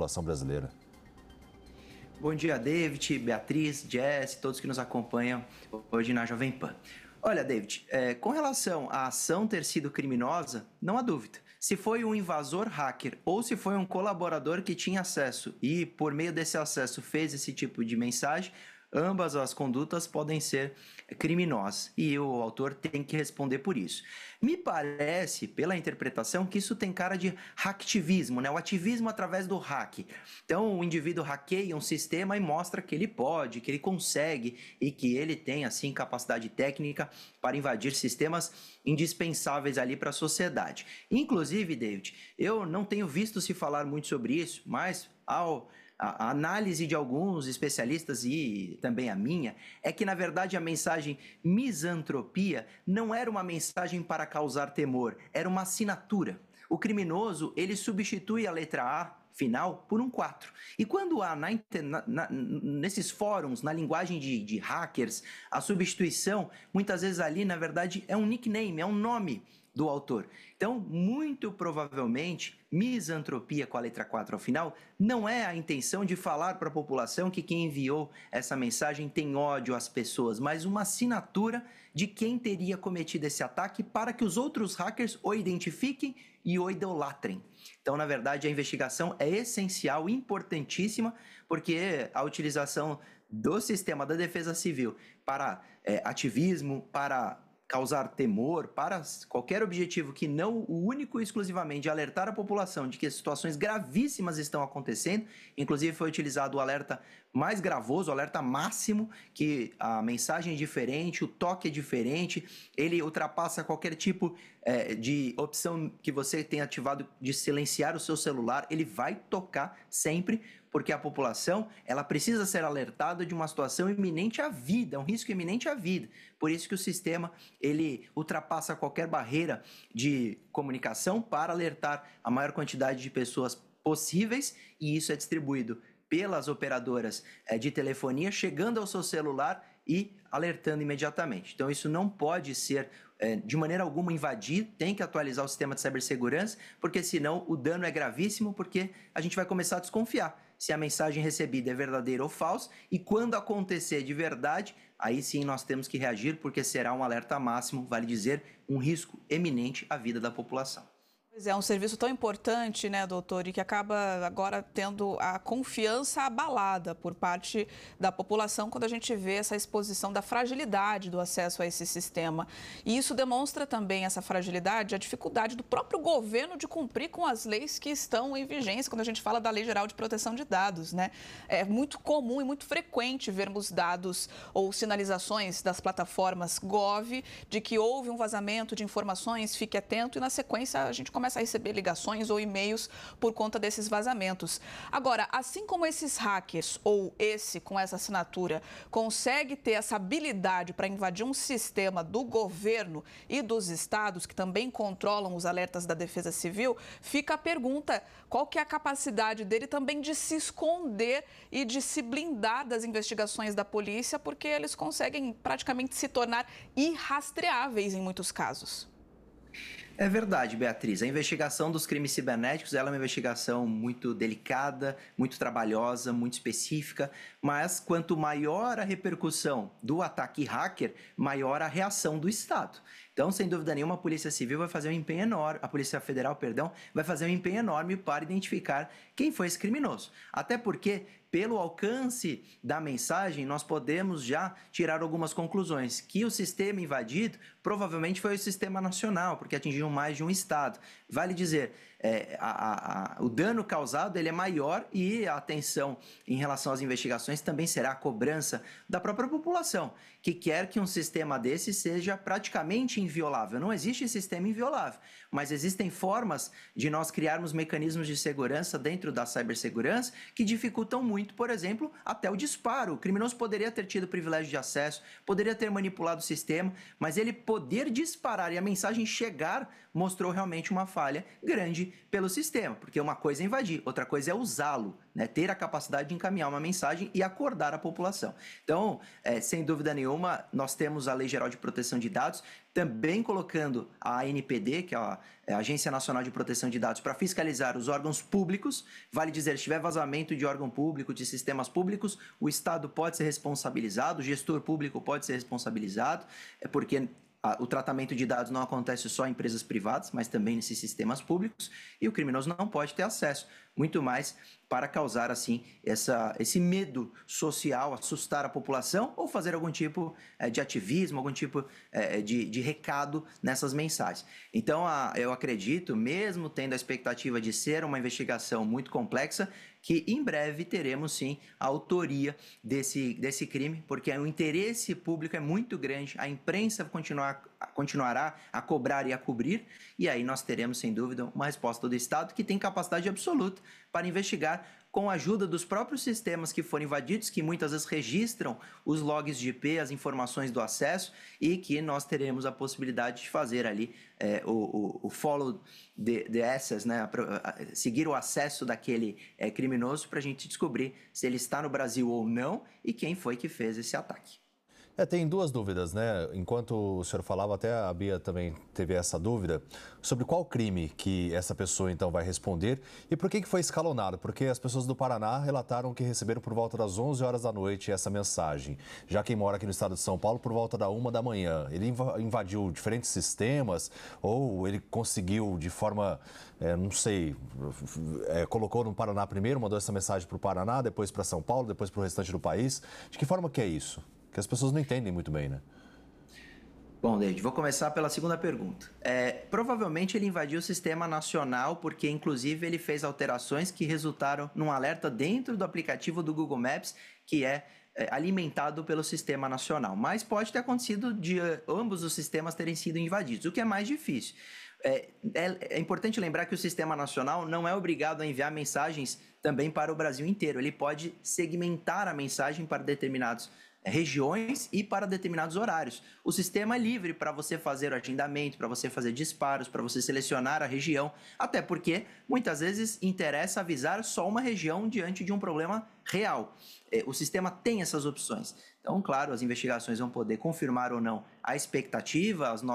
população brasileira? Bom dia, David, Beatriz, Jess, todos que nos acompanham hoje na Jovem Pan. Olha, David, com relação à ação ter sido criminosa, não há dúvida. Se foi um invasor hacker ou se foi um colaborador que tinha acesso e, por meio desse acesso, fez esse tipo de mensagem, ambas as condutas podem ser criminosas e o autor tem que responder por isso. Me parece, pela interpretação, que isso tem cara de hacktivismo, né? O ativismo através do hack. Então, o indivíduo hackeia um sistema e mostra que ele pode, que ele consegue e que ele tem, assim, capacidade técnica para invadir sistemas indispensáveis ali para a sociedade. Inclusive, David, eu não tenho visto se falar muito sobre isso, mas a análise de alguns especialistas e também a minha é que, na verdade, a mensagem misantropia não era uma mensagem para causar temor, era uma assinatura. O criminoso, ele substitui a letra A final por um 4. E quando há nesses fóruns, na linguagem de hackers, a substituição, muitas vezes ali, na verdade, é um nickname, é um nome do autor. Então, muito provavelmente, misantropia com a letra 4 ao final não é a intenção de falar para a população que quem enviou essa mensagem tem ódio às pessoas, mas uma assinatura de quem teria cometido esse ataque para que os outros hackers o identifiquem e o idolatrem. Então, na verdade, a investigação é essencial, importantíssima, porque a utilização do sistema da Defesa Civil para ativismo, para causar temor, para qualquer objetivo que não o único e exclusivamente de alertar a população de que situações gravíssimas estão acontecendo. Inclusive foi utilizado o alerta mais gravoso, o alerta máximo, que a mensagem é diferente, o toque é diferente, ele ultrapassa qualquer tipo de opção que você tenha ativado de silenciar o seu celular, ele vai tocar sempre, porque a população, ela precisa ser alertada de uma situação iminente à vida, um risco iminente à vida. Por isso que o sistema, ele ultrapassa qualquer barreira de comunicação para alertar a maior quantidade de pessoas possíveis, e isso é distribuído pelas operadoras de telefonia, chegando ao seu celular e alertando imediatamente. Então isso não pode ser de maneira alguma invadir, tem que atualizar o sistema de cibersegurança, porque senão o dano é gravíssimo, porque a gente vai começar a desconfiar se a mensagem recebida é verdadeira ou falsa, e quando acontecer de verdade, aí sim nós temos que reagir, porque será um alerta máximo, vale dizer, um risco eminente à vida da população. Pois é, um serviço tão importante, né, doutor, e que acaba agora tendo a confiança abalada por parte da população quando a gente vê essa exposição da fragilidade do acesso a esse sistema. E isso demonstra também essa fragilidade, a dificuldade do próprio governo de cumprir com as leis que estão em vigência, quando a gente fala da Lei Geral de Proteção de Dados, né? É muito comum e muito frequente vermos dados ou sinalizações das plataformas Gov de que houve um vazamento de informações, fique atento, e na sequência a gente começa a receber ligações ou e-mails por conta desses vazamentos. Agora, assim como esses hackers, ou esse com essa assinatura, consegue ter essa habilidade para invadir um sistema do governo e dos estados, que também controlam os alertas da Defesa Civil, fica a pergunta, qual que é a capacidade dele também de se esconder e de se blindar das investigações da polícia, porque eles conseguem praticamente se tornar irrastreáveis em muitos casos. É verdade, Beatriz. A investigação dos crimes cibernéticos ela é uma investigação muito delicada, muito trabalhosa, muito específica, mas quanto maior a repercussão do ataque hacker, maior a reação do Estado. Então, sem dúvida nenhuma, a Polícia Civil vai fazer um empenho enorme, a Polícia Federal, perdão, vai fazer um empenho enorme para identificar quem foi esse criminoso. Até porque, pelo alcance da mensagem, nós podemos já tirar algumas conclusões. Que o sistema invadido provavelmente foi o sistema nacional, porque atingiu mais de um estado. Vale dizer, o dano causado ele é maior e a atenção em relação às investigações também será a cobrança da própria população, que quer que um sistema desse seja praticamente inviolável. Não existe sistema inviolável, mas existem formas de nós criarmos mecanismos de segurança dentro da cibersegurança que dificultam muito, por exemplo, até o disparo. O criminoso poderia ter tido privilégio de acesso, poderia ter manipulado o sistema, mas ele poder disparar e a mensagem chegar mostrou realmente uma falha grande invadir pelo sistema, porque uma coisa é invadir, outra coisa é usá-lo, né? Ter a capacidade de encaminhar uma mensagem e acordar a população. Então, sem dúvida nenhuma, nós temos a Lei Geral de Proteção de Dados, também colocando a ANPD, que é a Agência Nacional de Proteção de Dados, para fiscalizar os órgãos públicos. Vale dizer, se tiver vazamento de órgão público, de sistemas públicos, o Estado pode ser responsabilizado, o gestor público pode ser responsabilizado, porque o tratamento de dados não acontece só em empresas privadas, mas também nesses sistemas públicos, e o criminoso não pode ter acesso, muito mais para causar, assim, esse medo social, assustar a população ou fazer algum tipo de ativismo, algum tipo de recado nessas mensagens. Então, eu acredito, mesmo tendo a expectativa de ser uma investigação muito complexa, que em breve teremos, sim, a autoria desse crime, porque o interesse público é muito grande, a imprensa continuará a cobrar e a cobrir, e aí nós teremos, sem dúvida, uma resposta do Estado que tem capacidade absoluta para investigar com a ajuda dos próprios sistemas que foram invadidos, que muitas vezes registram os logs de IP, as informações do acesso, e que nós teremos a possibilidade de fazer ali o follow the access, né? Seguir o acesso daquele criminoso para a gente descobrir se ele está no Brasil ou não e quem foi que fez esse ataque. Tem duas dúvidas, né? Enquanto o senhor falava, até a Bia também teve essa dúvida sobre qual crime que essa pessoa então vai responder e por que foi escalonado. Porque as pessoas do Paraná relataram que receberam por volta das 11 horas da noite essa mensagem. Já quem mora aqui no estado de São Paulo, por volta da 1 da manhã. Ele invadiu diferentes sistemas ou ele conseguiu de forma, não sei, colocou no Paraná primeiro, mandou essa mensagem para o Paraná, depois para São Paulo, depois para o restante do país. De que forma que é isso? Que as pessoas não entendem muito bem, né? Bom, David, vou começar pela segunda pergunta. Provavelmente ele invadiu o sistema nacional porque, inclusive, ele fez alterações que resultaram num alerta dentro do aplicativo do Google Maps, que é alimentado pelo sistema nacional. Mas pode ter acontecido de ambos os sistemas terem sido invadidos, o que é mais difícil. É importante lembrar que o sistema nacional não é obrigado a enviar mensagens também para o Brasil inteiro. Ele pode segmentar a mensagem para determinados regiões e para determinados horários. O sistema é livre para você fazer o agendamento, para você fazer disparos, para você selecionar a região, até porque muitas vezes interessa avisar só uma região diante de um problema real. O sistema tem essas opções. Então, claro, as investigações vão poder confirmar ou não a expectativa, as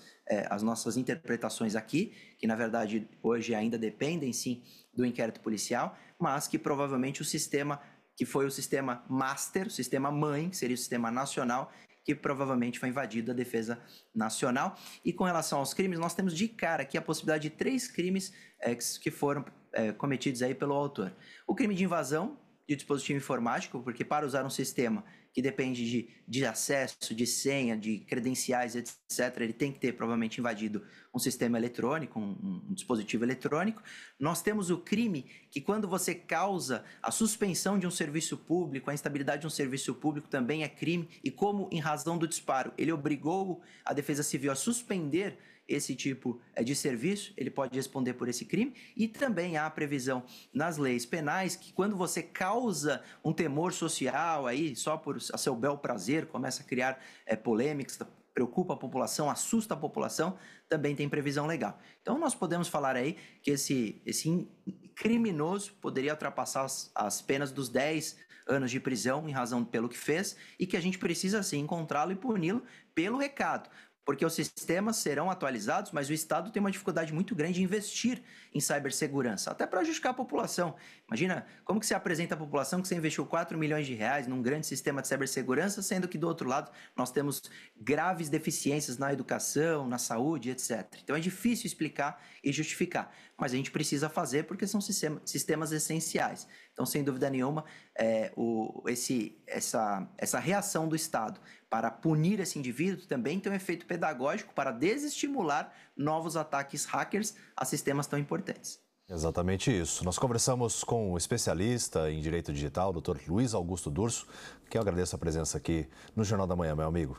nossas interpretações aqui, que na verdade hoje ainda dependem sim do inquérito policial, mas que provavelmente o sistema que foi o sistema master, o sistema mãe, que seria o sistema nacional, que provavelmente foi invadido a defesa nacional. E com relação aos crimes, nós temos de cara aqui a possibilidade de 3 crimes que foram cometidos aí pelo autor. O crime de invasão de dispositivo informático, porque para usar um sistema que depende de acesso, de senha, de credenciais, etc., ele tem que ter provavelmente invadido um sistema eletrônico, um dispositivo eletrônico. Nós temos o crime que quando você causa a suspensão de um serviço público, a instabilidade de um serviço público também é crime, e como em razão do disparo ele obrigou a Defesa Civil a suspender esse tipo de serviço, ele pode responder por esse crime. E também há a previsão nas leis penais que quando você causa um temor social aí só por a seu bel prazer, começa a criar polêmicas, preocupa a população, assusta a população, também tem previsão legal. Então nós podemos falar aí que esse criminoso poderia ultrapassar as penas dos 10 anos de prisão em razão pelo que fez, e que a gente precisa sim encontrá-lo e puni-lo pelo recado. Porque os sistemas serão atualizados, mas o Estado tem uma dificuldade muito grande de investir em cibersegurança, até para justificar a população. Imagina como que você apresenta à população que você investiu 4 milhões de reais num grande sistema de cibersegurança, sendo que do outro lado nós temos graves deficiências na educação, na saúde, etc. Então é difícil explicar e justificar, mas a gente precisa fazer porque são sistemas essenciais. Então, sem dúvida nenhuma, essa reação do Estado para punir esse indivíduo também tem um efeito pedagógico para desestimular novos ataques hackers a sistemas tão importantes. Exatamente isso. Nós conversamos com o especialista em Direito Digital, Dr. Luiz Augusto Durso, que eu agradeço a presença aqui no Jornal da Manhã, meu amigo.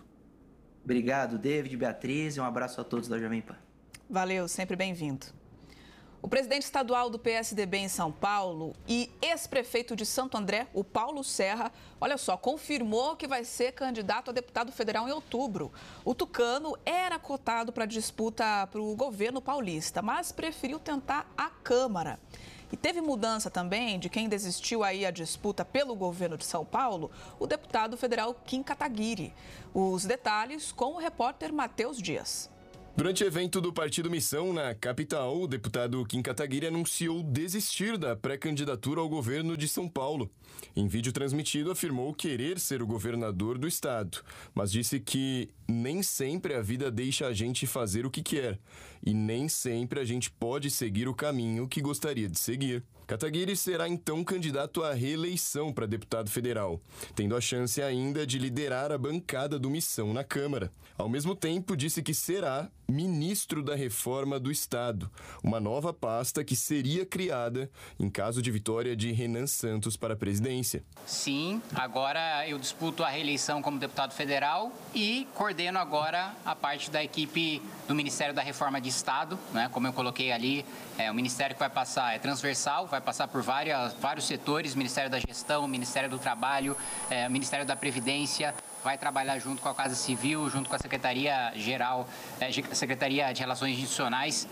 Obrigado, David, Beatriz, e um abraço a todos da Jovem Pan. Valeu, sempre bem-vindo. O presidente estadual do PSDB em São Paulo e ex-prefeito de Santo André, o Paulo Serra, olha só, confirmou que vai ser candidato a deputado federal em outubro. O tucano era cotado para disputa para o governo paulista, mas preferiu tentar a Câmara. E teve mudança também de quem desistiu aí a disputa pelo governo de São Paulo, o deputado federal Kim Kataguiri. Os detalhes com o repórter Matheus Dias. Durante o evento do Partido Missão na capital, o deputado Kim Kataguiri anunciou desistir da pré-candidatura ao governo de São Paulo. Em vídeo transmitido, afirmou querer ser o governador do estado, mas disse que nem sempre a vida deixa a gente fazer o que quer e nem sempre a gente pode seguir o caminho que gostaria de seguir. Kataguiri será então candidato à reeleição para deputado federal, tendo a chance ainda de liderar a bancada do Missão na Câmara. Ao mesmo tempo, disse que será ministro da Reforma do Estado, uma nova pasta que seria criada em caso de vitória de Renan Santos para a presidência. Sim, agora eu disputo a reeleição como deputado federal e coordeno agora a parte da equipe do Ministério da Reforma de Estado, né? Como eu coloquei ali, o ministério que vai passar é transversal, vai passar por vários setores, Ministério da Gestão, Ministério do Trabalho, Ministério da Previdência, vai trabalhar junto com a Casa Civil, junto com a Secretaria-Geral, Secretaria de Relações Institucionais.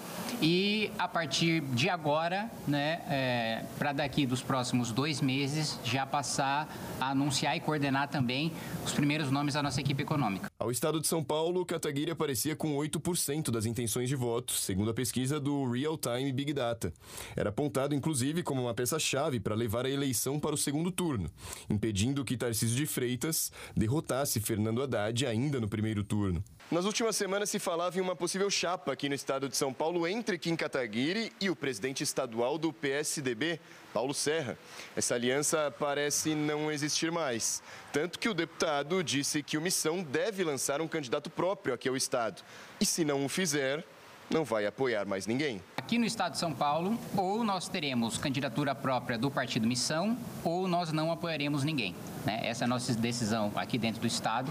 E a partir de agora, né, para daqui dos próximos 2 meses, já passar a anunciar e coordenar também os primeiros nomes da nossa equipe econômica. Ao estado de São Paulo, Kataguiri aparecia com 8% das intenções de votos, segundo a pesquisa do Real Time Big Data. Era apontado, inclusive, como uma peça-chave para levar a eleição para o segundo turno, impedindo que Tarcísio de Freitas derrotasse Fernando Haddad ainda no primeiro turno. Nas últimas semanas se falava em uma possível chapa aqui no estado de São Paulo entre Kim Kataguiri e o presidente estadual do PSDB, Paulo Serra. Essa aliança parece não existir mais, tanto que o deputado disse que o Missão deve lançar um candidato próprio aqui ao estado. E se não o fizer, não vai apoiar mais ninguém. Aqui no estado de São Paulo, ou nós teremos candidatura própria do Partido Missão, ou nós não apoiaremos ninguém. Essa é a nossa decisão aqui dentro do estado.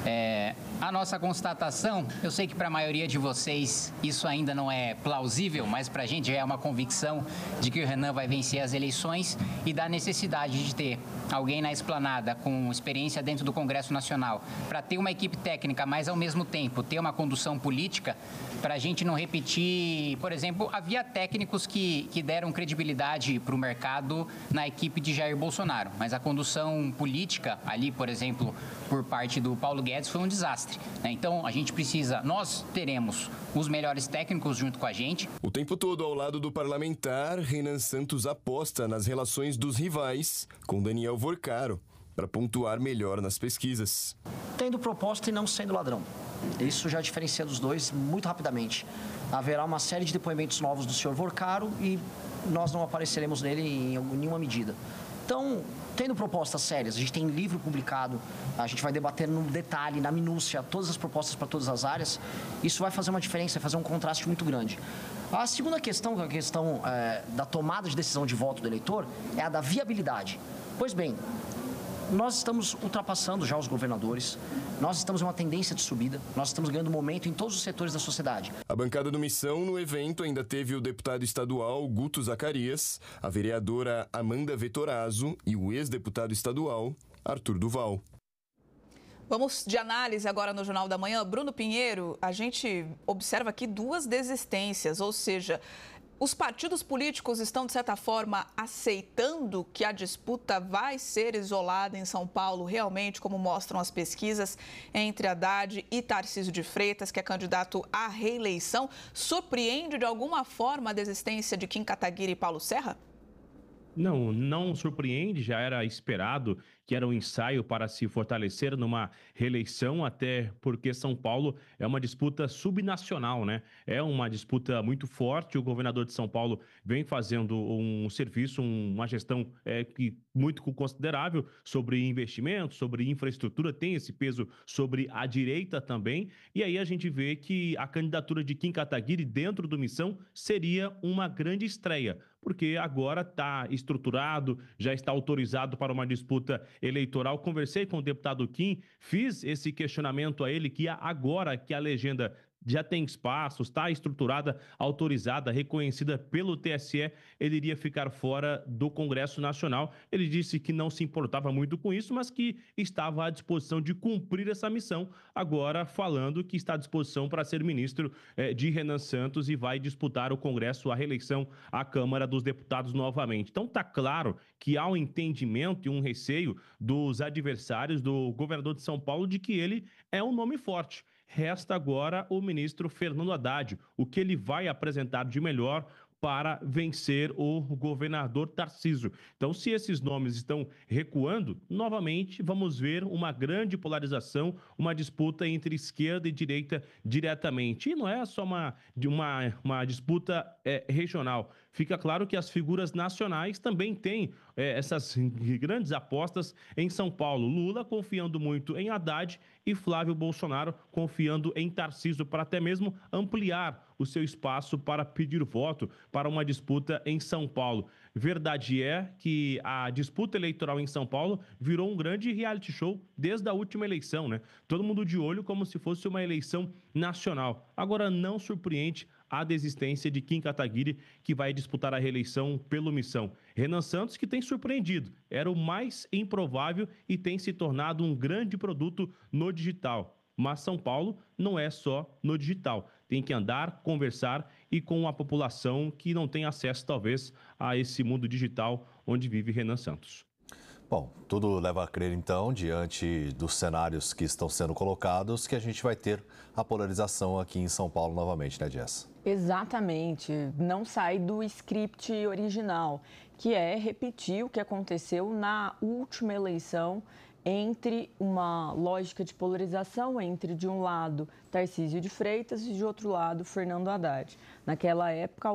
A nossa constatação, eu sei que para a maioria de vocês isso ainda não é plausível, mas para a gente já é uma convicção de que o Renan vai vencer as eleições e da necessidade de ter alguém na esplanada com experiência dentro do Congresso Nacional para ter uma equipe técnica, mas ao mesmo tempo ter uma condução política, para a gente não repetir, por exemplo, havia técnicos que deram credibilidade para o mercado na equipe de Jair Bolsonaro, mas a condução política ali, por exemplo, por parte do Paulo Guedes foi um desastre. Então, a gente precisa, nós teremos os melhores técnicos junto com a gente. O tempo todo ao lado do parlamentar, Renan Santos aposta nas relações dos rivais com Daniel Vorcaro para pontuar melhor nas pesquisas. Tendo proposta e não sendo ladrão. Isso já diferencia dos dois muito rapidamente. Haverá uma série de depoimentos novos do senhor Vorcaro e nós não apareceremos nele em nenhuma medida. Então, tendo propostas sérias, a gente tem livro publicado, a gente vai debater no detalhe, na minúcia, todas as propostas para todas as áreas. Isso vai fazer uma diferença, vai fazer um contraste muito grande. A segunda questão, que é a questão da tomada de decisão de voto do eleitor, é a da viabilidade. Pois bem, nós estamos ultrapassando já os governadores, nós estamos em uma tendência de subida, nós estamos ganhando momento em todos os setores da sociedade. A bancada do Missão no evento ainda teve o deputado estadual Guto Zacarias, a vereadora Amanda Vettorazzo e o ex-deputado estadual Arthur Duval. Vamos de análise agora no Jornal da Manhã. Bruno Pinheiro, a gente observa aqui 2 desistências, ou seja, os partidos políticos estão, de certa forma, aceitando que a disputa vai ser isolada em São Paulo, realmente, como mostram as pesquisas, entre Haddad e Tarcísio de Freitas, que é candidato à reeleição. Surpreende, de alguma forma, a desistência de Kim Kataguiri e Paulo Serra? Não surpreende, já era esperado que era um ensaio para se fortalecer numa reeleição, até porque São Paulo é uma disputa subnacional, né? É uma disputa muito forte, o governador de São Paulo vem fazendo um serviço, uma gestão muito considerável sobre investimentos, sobre infraestrutura, tem esse peso sobre a direita também, e aí a gente vê que a candidatura de Kim Kataguiri dentro do Missão seria uma grande estreia, porque agora está estruturado, já está autorizado para uma disputa eleitoral. Conversei com o deputado Kim, fiz esse questionamento a ele, que agora que a legenda já tem espaço, está estruturada, autorizada, reconhecida pelo TSE, ele iria ficar fora do Congresso Nacional. Ele disse que não se importava muito com isso, mas que estava à disposição de cumprir essa missão, agora falando que está à disposição para ser ministro de Renan Santos e vai disputar o Congresso, a reeleição à Câmara dos Deputados novamente. Então está claro que há um entendimento e um receio dos adversários do governador de São Paulo de que ele é um nome forte. Resta agora o ministro Fernando Haddad, o que ele vai apresentar de melhor para vencer o governador Tarcísio. Então, se esses nomes estão recuando, novamente vamos ver uma grande polarização, uma disputa entre esquerda e direita diretamente. E não é só uma disputa regional. Fica claro que as figuras nacionais também têm essas grandes apostas em São Paulo. Lula confiando muito em Haddad e Flávio Bolsonaro confiando em Tarcísio para até mesmo ampliar o seu espaço para pedir voto para uma disputa em São Paulo. Verdade é que a disputa eleitoral em São Paulo virou um grande reality show desde a última eleição, né? Todo mundo de olho como se fosse uma eleição nacional. Agora, não surpreende a desistência de Kim Kataguiri, que vai disputar a reeleição pela omissão. Renan Santos, que tem surpreendido, era o mais improvável e tem se tornado um grande produto no digital. Mas São Paulo não é só no digital. Tem que andar, conversar e com a população que não tem acesso, talvez, a esse mundo digital onde vive Renan Santos. Bom, tudo leva a crer, então, diante dos cenários que estão sendo colocados, que a gente vai ter a polarização aqui em São Paulo novamente, né, Jess? Exatamente. Não sai do script original, que é repetir o que aconteceu na última eleição, entre uma lógica de polarização entre, de um lado, Tarcísio de Freitas e, de outro lado, Fernando Haddad. Naquela época,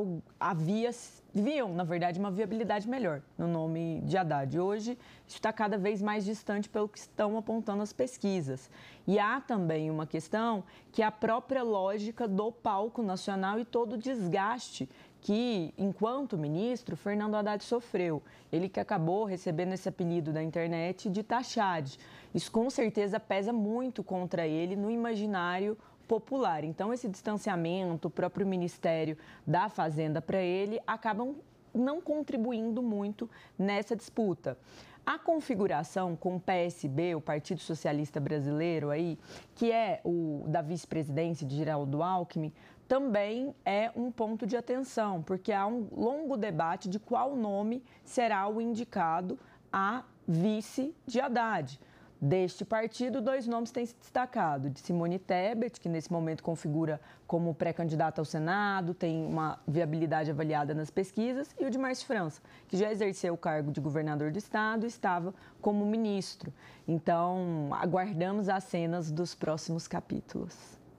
viam, na verdade, uma viabilidade melhor no nome de Haddad. Hoje, isso está cada vez mais distante pelo que estão apontando as pesquisas. E há também uma questão que é a própria lógica do palco nacional e todo o desgaste que, enquanto ministro, Fernando Haddad sofreu. Ele que acabou recebendo esse apelido da internet de Tachad. Isso, com certeza, pesa muito contra ele no imaginário popular. Então, esse distanciamento, o próprio Ministério da Fazenda para ele, acabam não contribuindo muito nessa disputa. A configuração com o PSB, o Partido Socialista Brasileiro, aí, que é o da vice-presidência de Geraldo Alckmin, também é um ponto de atenção, porque há um longo debate de qual nome será o indicado a vice de Haddad. Deste partido, 2 nomes têm se destacado, de Simone Tebet, que nesse momento configura como pré-candidata ao Senado, tem uma viabilidade avaliada nas pesquisas, e o de Márcio França, que já exerceu o cargo de governador do estado e estava como ministro. Então, aguardamos as cenas dos próximos capítulos.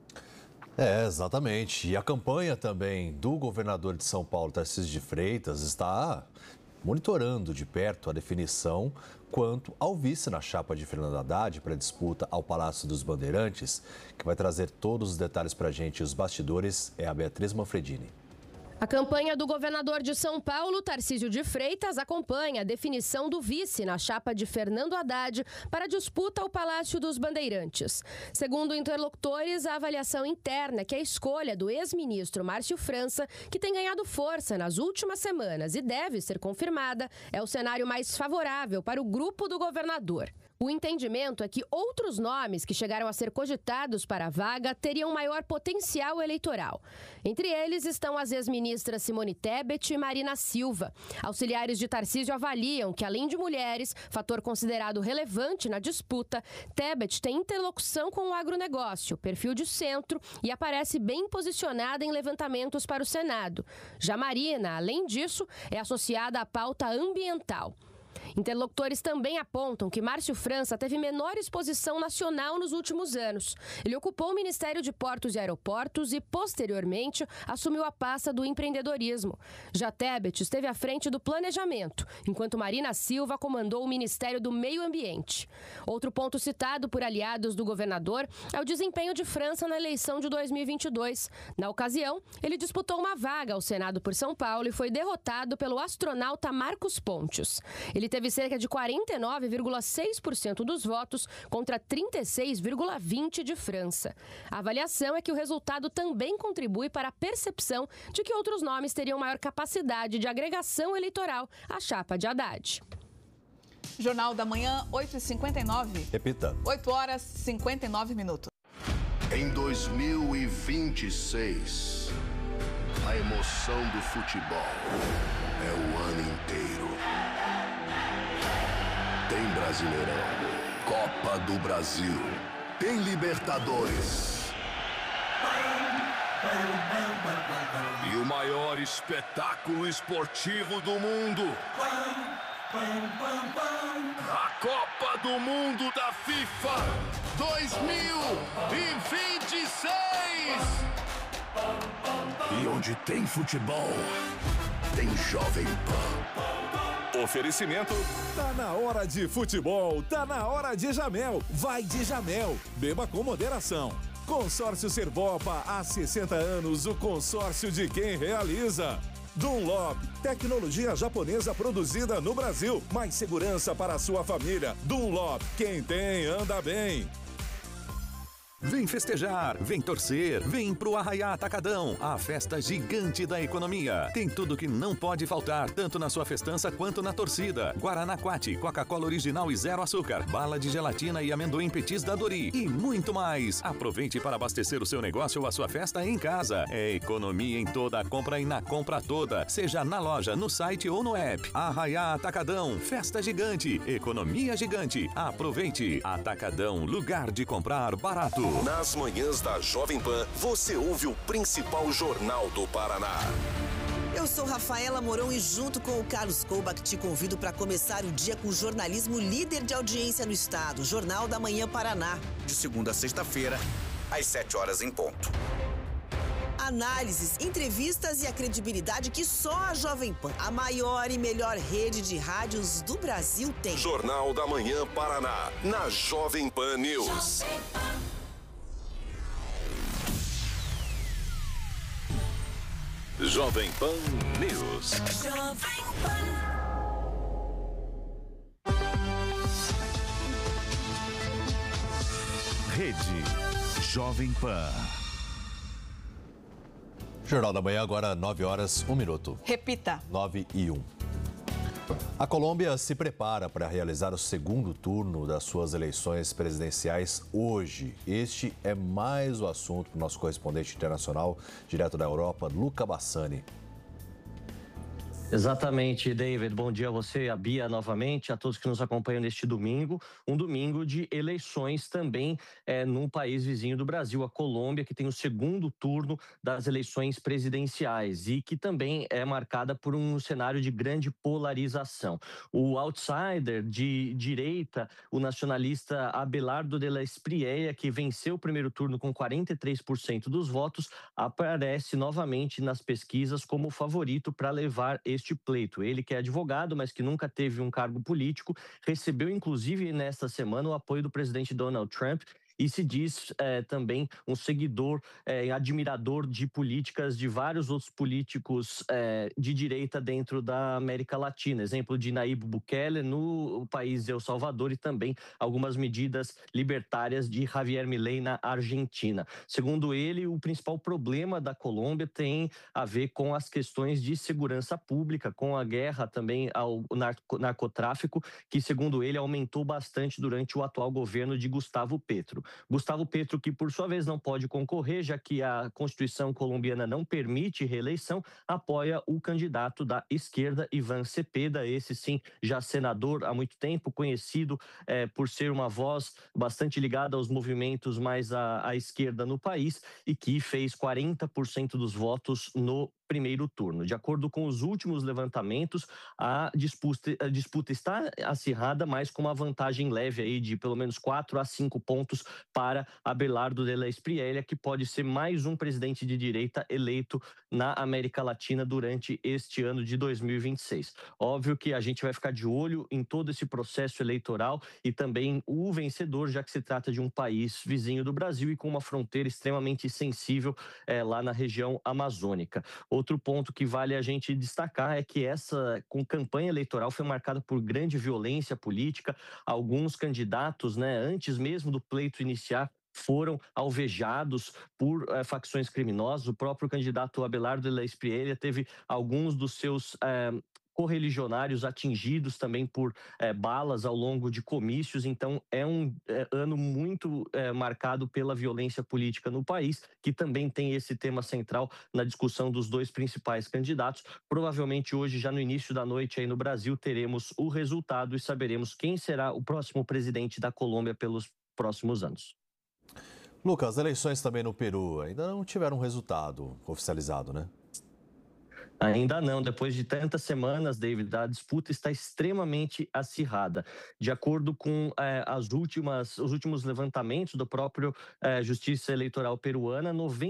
Exatamente. E a campanha também do governador de São Paulo, Tarcísio de Freitas, está monitorando de perto a definição quanto ao vice na chapa de Fernando Haddad para a disputa ao Palácio dos Bandeirantes. Que vai trazer todos os detalhes para a gente, os bastidores, é a Beatriz Manfredini. A campanha do governador de São Paulo, Tarcísio de Freitas, acompanha a definição do vice na chapa de Fernando Haddad para a disputa ao Palácio dos Bandeirantes. Segundo interlocutores, a avaliação interna é que a escolha do ex-ministro Márcio França, que tem ganhado força nas últimas semanas e deve ser confirmada, é o cenário mais favorável para o grupo do governador. O entendimento é que outros nomes que chegaram a ser cogitados para a vaga teriam maior potencial eleitoral. Entre eles estão as ex-ministras Simone Tebet e Marina Silva. Auxiliares de Tarcísio avaliam que, além de mulheres, fator considerado relevante na disputa, Tebet tem interlocução com o agronegócio, perfil de centro e aparece bem posicionada em levantamentos para o Senado. Já Marina, além disso, é associada à pauta ambiental. Interlocutores também apontam que Márcio França teve menor exposição nacional nos últimos anos. Ele ocupou o Ministério de Portos e Aeroportos e, posteriormente, assumiu a pasta do empreendedorismo. Já Tebet esteve à frente do planejamento, enquanto Marina Silva comandou o Ministério do Meio Ambiente. Outro ponto citado por aliados do governador é o desempenho de França na eleição de 2022. Na ocasião, ele disputou uma vaga ao Senado por São Paulo e foi derrotado pelo astronauta Marcos Pontes. Ele teve cerca de 49,6% dos votos contra 36,20% de França. A avaliação é que o resultado também contribui para a percepção de que outros nomes teriam maior capacidade de agregação eleitoral à chapa de Haddad. Jornal da Manhã, 8h59. Repita. 8h59. Em 2026, a emoção do futebol é o ano inteiro. Tem Brasileirão, Copa do Brasil, tem Libertadores. E o maior espetáculo esportivo do mundo. A Copa do Mundo da FIFA 2026. E onde tem futebol, tem Jovem Pan. Oferecimento. Tá na hora de futebol, tá na hora de Jamel. Vai de Jamel. Beba com moderação. Consórcio Servopa, há 60 anos, o consórcio de quem realiza. Dunlop, tecnologia japonesa produzida no Brasil. Mais segurança para a sua família. Dunlop, quem tem, anda bem. Vem festejar, vem torcer, vem pro Arraiá Atacadão, a festa gigante da economia. Tem tudo que não pode faltar, tanto na sua festança quanto na torcida. Guaraná Quati, Coca-Cola original e 0 açúcar, bala de gelatina e amendoim petis da Dori e muito mais. Aproveite para abastecer o seu negócio ou a sua festa em casa. É economia em toda a compra e na compra toda, seja na loja, no site ou no app. Arraiá Atacadão, festa gigante, economia gigante. Aproveite. Atacadão, lugar de comprar barato. Nas manhãs da Jovem Pan, você ouve o principal jornal do Paraná. Eu sou Rafaela Mourão e junto com o Carlos Koubach te convido para começar o dia com o jornalismo líder de audiência no estado, Jornal da Manhã Paraná. De segunda a sexta-feira, às 7 horas em ponto. Análises, entrevistas e a credibilidade que só a Jovem Pan, a maior e melhor rede de rádios do Brasil, tem. Jornal da Manhã Paraná, na Jovem Pan News. Jovem Pan News. Rede Jovem Pan. Jornal da Manhã, agora 9h01. Repita. 9h01. A Colômbia se prepara para realizar o segundo turno das suas eleições presidenciais hoje. Este é mais o assunto para o nosso correspondente internacional, direto da Europa, Luca Bassani. Exatamente, David. Bom dia a você, a Bia, novamente, a todos que nos acompanham neste domingo. Um domingo de eleições também num país vizinho do Brasil, a Colômbia, que tem o segundo turno das eleições presidenciais e que também é marcada por um cenário de grande polarização. O outsider de direita, o nacionalista Abelardo de la Espriella, que venceu o primeiro turno com 43% dos votos, aparece novamente nas pesquisas como favorito para levar este pleito. Ele, que é advogado, mas que nunca teve um cargo político, recebeu inclusive nesta semana o apoio do presidente Donald Trump e se diz também um seguidor, admirador de políticas de vários outros políticos de direita dentro da América Latina. Exemplo de Nayib Bukele no país de El Salvador e também algumas medidas libertárias de Javier Milei na Argentina. Segundo ele, o principal problema da Colômbia tem a ver com as questões de segurança pública, com a guerra também ao narcotráfico, que segundo ele aumentou bastante durante o atual governo de Gustavo Petro. Gustavo Petro, que por sua vez não pode concorrer, já que a Constituição colombiana não permite reeleição, apoia o candidato da esquerda, Iván Cepeda, esse sim, já senador há muito tempo, conhecido por ser uma voz bastante ligada aos movimentos mais à esquerda no país e que fez 40% dos votos no primeiro turno. De acordo com os últimos levantamentos, a disputa está acirrada, mas com uma vantagem leve aí de pelo menos 4 a 5 pontos para Abelardo de la Espriella, que pode ser mais um presidente de direita eleito na América Latina durante este ano de 2026. Óbvio que a gente vai ficar de olho em todo esse processo eleitoral e também o vencedor, já que se trata de um país vizinho do Brasil e com uma fronteira extremamente sensível lá na região amazônica. Outro ponto que vale a gente destacar é que essa campanha eleitoral foi marcada por grande violência política. Alguns candidatos, antes mesmo do pleito iniciar, foram alvejados por facções criminosas. O próprio candidato Abelardo de la Espriella teve alguns dos seus correligionários atingidos também por balas ao longo de comícios. Então é um ano muito marcado pela violência política no país, que também tem esse tema central na discussão dos dois principais candidatos. Provavelmente hoje, já no início da noite aí no Brasil, teremos o resultado e saberemos quem será o próximo presidente da Colômbia pelos próximos anos. Lucas, as eleições também no Peru ainda não tiveram um resultado oficializado, né? Ainda não. Depois de tantas semanas, David, a disputa está extremamente acirrada. De acordo com os últimos levantamentos do próprio Justiça Eleitoral peruana,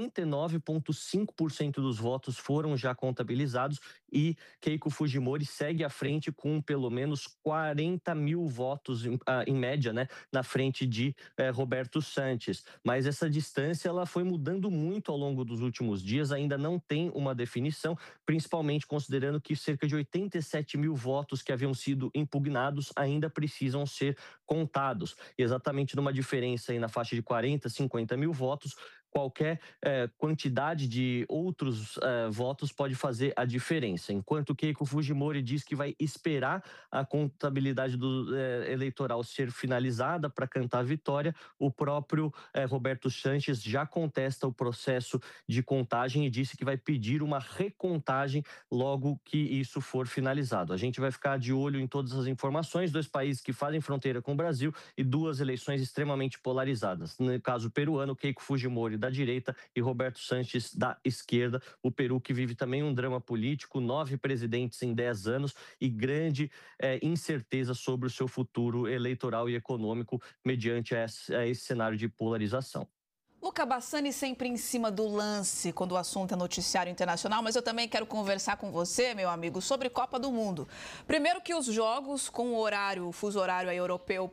99,5% dos votos foram já contabilizados e Keiko Fujimori segue à frente com pelo menos 40 mil votos em média, na frente de Roberto Sanches. Mas essa distância ela foi mudando muito ao longo dos últimos dias, ainda não tem uma definição, principalmente considerando que cerca de 87 mil votos que haviam sido impugnados ainda precisam ser contados. Exatamente numa diferença aí na faixa de 40, 50 mil votos, qualquer quantidade de outros votos pode fazer a diferença. Enquanto Keiko Fujimori diz que vai esperar a contabilidade eleitoral ser finalizada para cantar a vitória, o próprio Roberto Sanches já contesta o processo de contagem e disse que vai pedir uma recontagem logo que isso for finalizado. A gente vai ficar de olho em todas as informações, dois países que fazem fronteira com o Brasil e duas eleições extremamente polarizadas. No caso peruano, Keiko Fujimori da direita e Roberto Sanches da esquerda. O Peru que vive também um drama político, 9 presidentes em 10 anos e grande incerteza sobre o seu futuro eleitoral e econômico mediante esse cenário de polarização. Luca Bassani sempre em cima do lance quando o assunto é noticiário internacional, mas eu também quero conversar com você, meu amigo, sobre Copa do Mundo. Primeiro que os jogos com o fuso horário europeu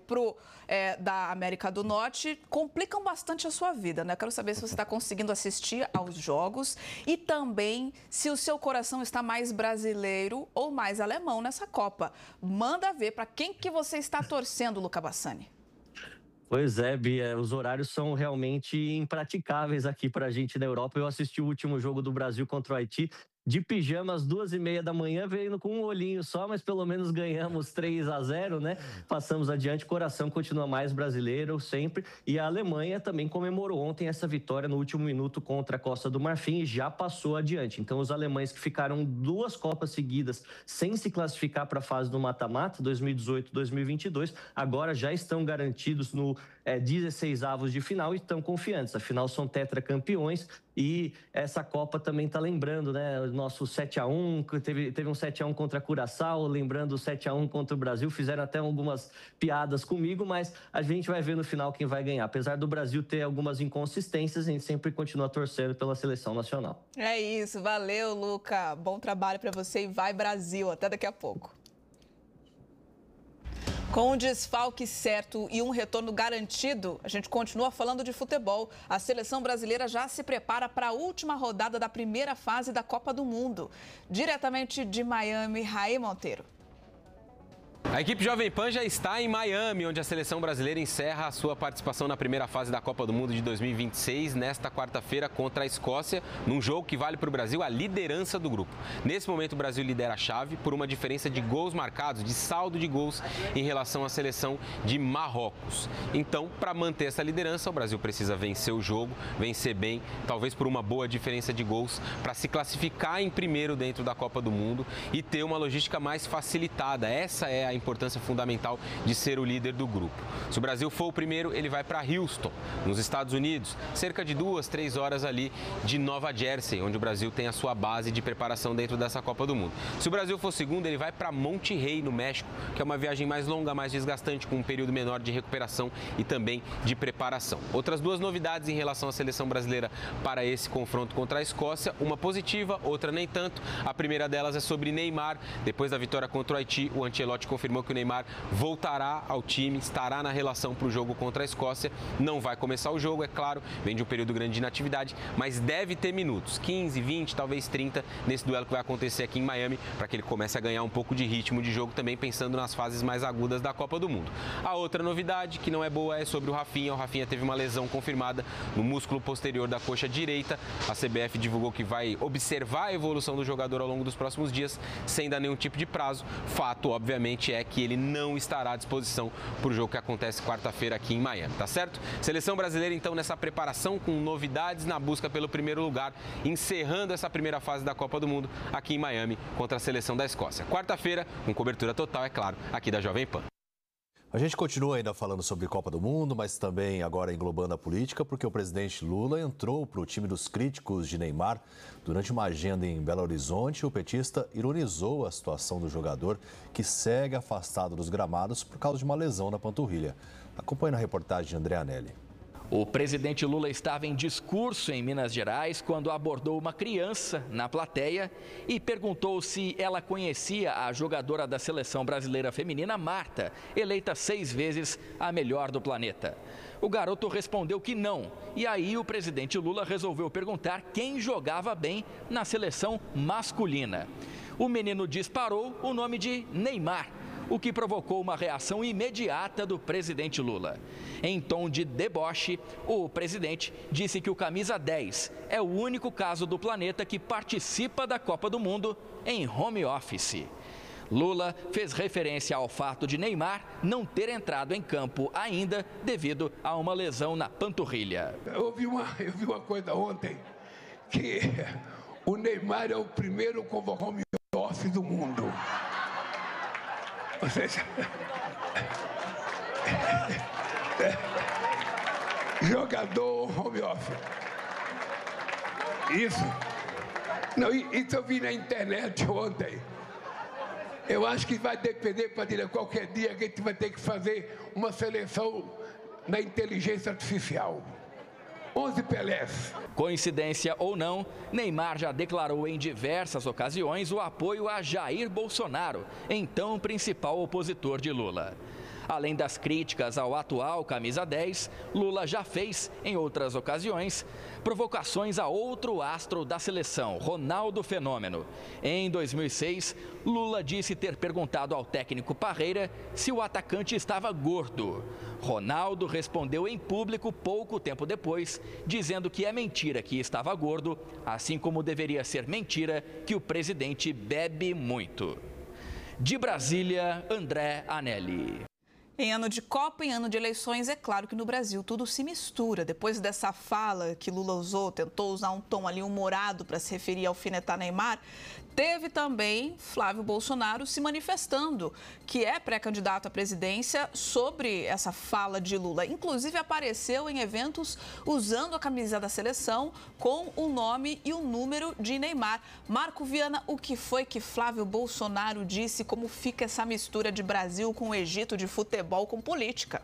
da América do Norte complicam bastante a sua vida, né? Eu quero saber se você está conseguindo assistir aos jogos e também se o seu coração está mais brasileiro ou mais alemão nessa Copa. Manda ver para quem que você está torcendo, Luca Bassani. Pois é, Bia, os horários são realmente impraticáveis aqui para a gente na Europa. Eu assisti o último jogo do Brasil contra o Haiti de pijama às 2h30 da manhã, veio com um olhinho só, mas pelo menos ganhamos 3-0, Passamos adiante, o coração continua mais brasileiro sempre. E a Alemanha também comemorou ontem essa vitória no último minuto contra a Costa do Marfim e já passou adiante. Então os alemães que ficaram 2 Copas seguidas sem se classificar para a fase do mata-mata, 2018 e 2022, agora já estão garantidos no 16avos de final e estão confiantes. Afinal, são tetracampeões e essa Copa também está lembrando, o nosso 7-1, teve um 7-1 contra a Curaçao, lembrando o 7-1 contra o Brasil, fizeram até algumas piadas comigo, mas a gente vai ver no final quem vai ganhar. Apesar do Brasil ter algumas inconsistências, a gente sempre continua torcendo pela seleção nacional. É isso, valeu, Luca. Bom trabalho para você e vai Brasil. Até daqui a pouco. Com um desfalque certo e um retorno garantido, a gente continua falando de futebol. A seleção brasileira já se prepara para a última rodada da primeira fase da Copa do Mundo. Diretamente de Miami, Raí Monteiro. A equipe Jovem Pan já está em Miami, onde a seleção brasileira encerra a sua participação na primeira fase da Copa do Mundo de 2026, nesta quarta-feira contra a Escócia, num jogo que vale para o Brasil a liderança do grupo. Nesse momento, o Brasil lidera a chave por uma diferença de gols marcados, de saldo de gols em relação à seleção de Marrocos. Então, para manter essa liderança, o Brasil precisa vencer o jogo, vencer bem, talvez por uma boa diferença de gols, para se classificar em primeiro dentro da Copa do Mundo e ter uma logística mais facilitada. Essa é a a importância fundamental de ser o líder do grupo. Se o Brasil for o primeiro, ele vai para Houston, nos Estados Unidos, cerca de 2, 3 horas ali de Nova Jersey, onde o Brasil tem a sua base de preparação dentro dessa Copa do Mundo. Se o Brasil for segundo, ele vai para Monterrey, no México, que é uma viagem mais longa, mais desgastante, com um período menor de recuperação e também de preparação. Outras duas novidades em relação à seleção brasileira para esse confronto contra a Escócia, uma positiva, outra nem tanto. A primeira delas é sobre Neymar. Depois da vitória contra o Haiti, o Ancelotti confirmou que o Neymar voltará ao time, estará na relação para o jogo contra a Escócia. Não vai começar o jogo, é claro, vem de um período grande de inatividade, mas deve ter minutos, 15, 20, talvez 30, nesse duelo que vai acontecer aqui em Miami, para que ele comece a ganhar um pouco de ritmo de jogo também, pensando nas fases mais agudas da Copa do Mundo. A outra novidade, que não é boa, é sobre o Rafinha. O Rafinha teve uma lesão confirmada no músculo posterior da coxa direita. A CBF divulgou que vai observar a evolução do jogador ao longo dos próximos dias, sem dar nenhum tipo de prazo. Fato, obviamente, é que ele não estará à disposição para o jogo que acontece quarta-feira aqui em Miami, tá certo? Seleção brasileira, então, nessa preparação com novidades na busca pelo primeiro lugar, encerrando essa primeira fase da Copa do Mundo aqui em Miami contra a seleção da Escócia. Quarta-feira, com cobertura total, é claro, aqui da Jovem Pan. A gente continua ainda falando sobre Copa do Mundo, mas também agora englobando a política, porque o presidente Lula entrou para o time dos críticos de Neymar. Durante uma agenda em Belo Horizonte, o petista ironizou a situação do jogador, que segue afastado dos gramados por causa de uma lesão na panturrilha. Acompanhe na reportagem de André Anelli. O presidente Lula estava em discurso em Minas Gerais quando abordou uma criança na plateia e perguntou se ela conhecia a jogadora da seleção brasileira feminina, Marta, eleita 6 vezes a melhor do planeta. O garoto respondeu que não, e aí o presidente Lula resolveu perguntar quem jogava bem na seleção masculina. O menino disparou o nome de Neymar, o que provocou uma reação imediata do presidente Lula. Em tom de deboche, o presidente disse que o camisa 10 é o único caso do planeta que participa da Copa do Mundo em home office. Lula fez referência ao fato de Neymar não ter entrado em campo ainda devido a uma lesão na panturrilha. Eu vi uma coisa ontem, que o Neymar é o primeiro convocado home office do mundo. Ou seja, jogador home office. Isso. Não, isso eu vi na internet ontem. Eu acho que vai depender, Padilha, qualquer dia que a gente vai ter que fazer uma seleção na inteligência artificial. 11 Pelés. Coincidência ou não, Neymar já declarou em diversas ocasiões o apoio a Jair Bolsonaro, então principal opositor de Lula. Além das críticas ao atual camisa 10, Lula já fez, em outras ocasiões, provocações a outro astro da seleção, Ronaldo Fenômeno. Em 2006, Lula disse ter perguntado ao técnico Parreira se o atacante estava gordo. Ronaldo respondeu em público pouco tempo depois, dizendo que é mentira que estava gordo, assim como deveria ser mentira que o presidente bebe muito. De Brasília, André Anelli. Em ano de Copa, em ano de eleições, é claro que no Brasil tudo se mistura. Depois dessa fala que Lula usou, tentou usar um tom ali humorado para se referir ao alfinetar Neymar, teve também Flávio Bolsonaro se manifestando, que é pré-candidato à presidência, sobre essa fala de Lula. Inclusive apareceu em eventos usando a camisa da seleção com o nome e o número de Neymar. Marco Viana, o que foi que Flávio Bolsonaro disse? Como fica essa mistura de Brasil com o Egito, de futebol com política?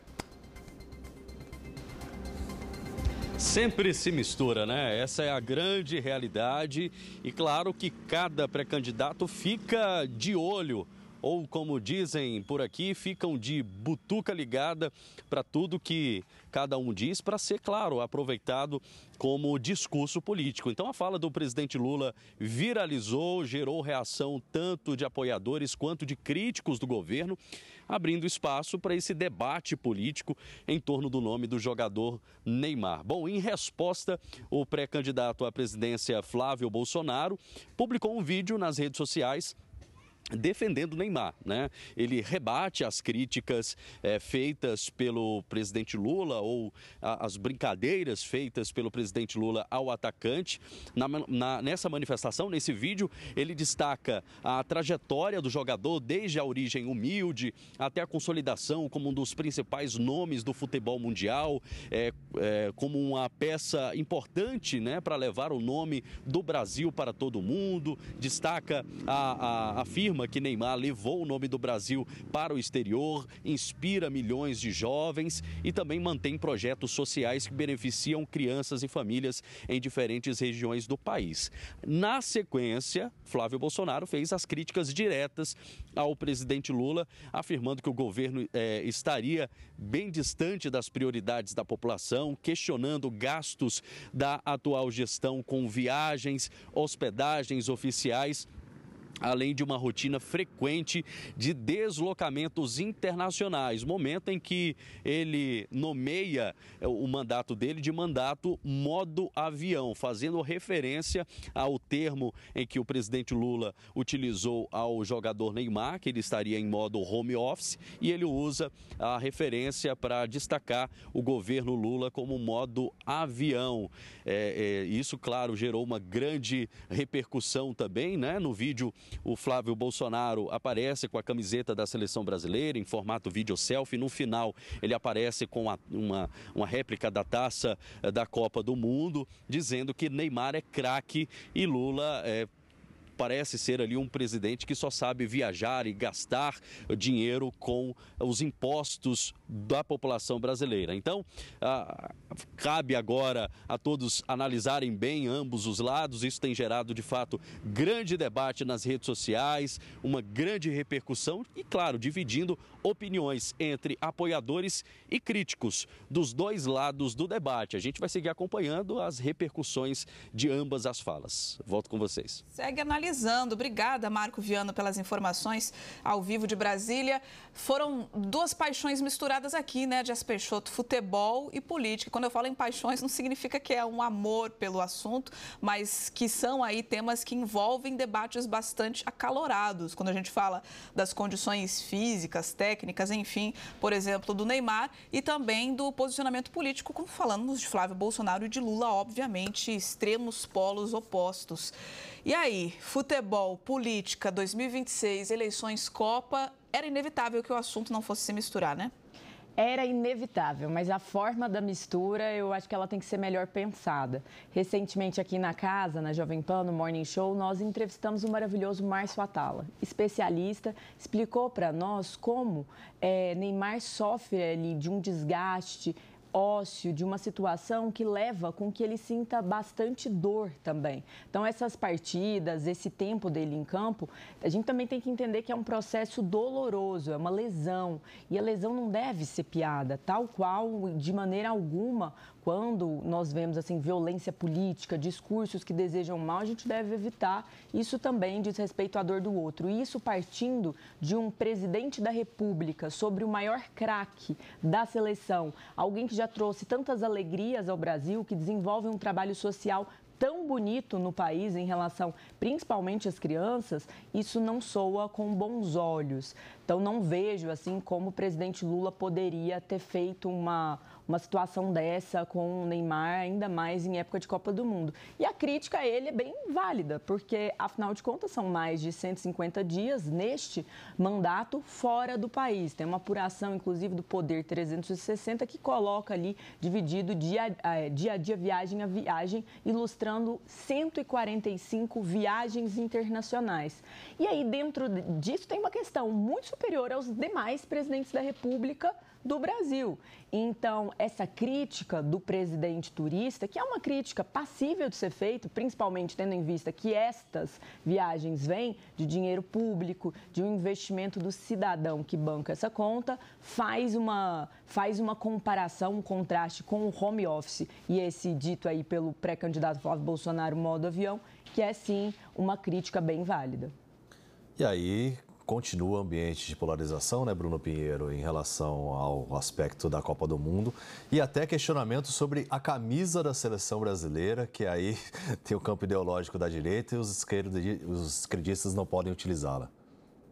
Sempre se mistura, né? Essa é a grande realidade e claro que cada pré-candidato fica de olho, ou como dizem por aqui, ficam de butuca ligada para tudo que cada um diz, para ser, claro, aproveitado como discurso político. Então a fala do presidente Lula viralizou, gerou reação tanto de apoiadores quanto de críticos do governo, abrindo espaço para esse debate político em torno do nome do jogador Neymar. Bom, em resposta, o pré-candidato à presidência Flávio Bolsonaro publicou um vídeo nas redes sociais defendendo o Neymar, né? Ele rebate as críticas feitas pelo presidente Lula ou as brincadeiras feitas pelo presidente Lula ao atacante. Nessa manifestação, nesse vídeo, ele destaca a trajetória do jogador desde a origem humilde até a consolidação como um dos principais nomes do futebol mundial, como uma peça importante, né, para levar o nome do Brasil para todo mundo. Destaca afirma que Neymar levou o nome do Brasil para o exterior, inspira milhões de jovens e também mantém projetos sociais que beneficiam crianças e famílias em diferentes regiões do país. Na sequência, Flávio Bolsonaro fez as críticas diretas ao presidente Lula, afirmando que o governo estaria bem distante das prioridades da população, questionando gastos da atual gestão com viagens, hospedagens oficiais, além de uma rotina frequente de deslocamentos internacionais, momento em que ele nomeia o mandato dele de mandato modo avião, fazendo referência ao termo em que o presidente Lula utilizou ao jogador Neymar, que ele estaria em modo home office, e ele usa a referência para destacar o governo Lula como modo avião. Isso, claro, gerou uma grande repercussão também, né? No vídeo, o Flávio Bolsonaro aparece com a camiseta da seleção brasileira em formato vídeo selfie. No final, ele aparece com uma réplica da taça da Copa do Mundo, dizendo que Neymar é craque e Lula parece ser ali um presidente que só sabe viajar e gastar dinheiro com os impostos da população brasileira. Então, cabe agora a todos analisarem bem ambos os lados. Isso tem gerado, de fato, grande debate nas redes sociais, uma grande repercussão e, claro, dividindo opiniões entre apoiadores e críticos dos dois lados do debate. A gente vai seguir acompanhando as repercussões de ambas as falas. Volto com vocês. Segue analisando. Obrigada, Marco Viano, pelas informações ao vivo de Brasília. Foram duas paixões misturadas aqui, né, Jess Peixoto, futebol e política. Quando eu falo em paixões, não significa que é um amor pelo assunto, mas que são aí temas que envolvem debates bastante acalorados. Quando a gente fala das condições físicas, técnicas, enfim, por exemplo, do Neymar e também do posicionamento político, como falamos de Flávio Bolsonaro e de Lula, obviamente, extremos polos opostos. E aí, futebol, política, 2026, eleições, Copa, era inevitável que o assunto não fosse se misturar, né? Era inevitável, mas a forma da mistura, eu acho que ela tem que ser melhor pensada. Recentemente aqui na casa, na Jovem Pan, no Morning Show, nós entrevistamos o maravilhoso Márcio Atala, especialista, explicou para nós como Neymar sofre ali de um desgaste ósseo, de uma situação que leva com que ele sinta bastante dor também. Então, essas partidas, esse tempo dele em campo, a gente também tem que entender que é um processo doloroso, é uma lesão. E a lesão não deve ser piada, tal qual, de maneira alguma, quando nós vemos assim, violência política, discursos que desejam mal, a gente deve evitar. Isso também diz respeito à dor do outro. E isso partindo de um presidente da República sobre o maior craque da seleção, alguém que já trouxe tantas alegrias ao Brasil, que desenvolve um trabalho social tão bonito no país em relação principalmente às crianças, isso não soa com bons olhos. Então, não vejo assim como o presidente Lula poderia ter feito uma situação dessa com o Neymar, ainda mais em época de Copa do Mundo. E a crítica a ele é bem válida, porque, afinal de contas, são mais de 150 dias neste mandato fora do país. Tem uma apuração, inclusive, do Poder 360, que coloca ali, dividido dia a dia, viagem a viagem, ilustrando 145 viagens internacionais. E aí, dentro disso, tem uma questão muito superior aos demais presidentes da República do Brasil. Então, essa crítica do presidente turista, que é uma crítica passível de ser feita, principalmente tendo em vista que estas viagens vêm de dinheiro público, de um investimento do cidadão que banca essa conta, faz uma comparação, um contraste com o home office e esse dito aí pelo pré-candidato Flávio Bolsonaro, modo avião, que é sim uma crítica bem válida. E aí continua o ambiente de polarização, né, Bruno Pinheiro, em relação ao aspecto da Copa do Mundo e até questionamento sobre a camisa da seleção brasileira, que aí tem o campo ideológico da direita e os esquerdistas não podem utilizá-la.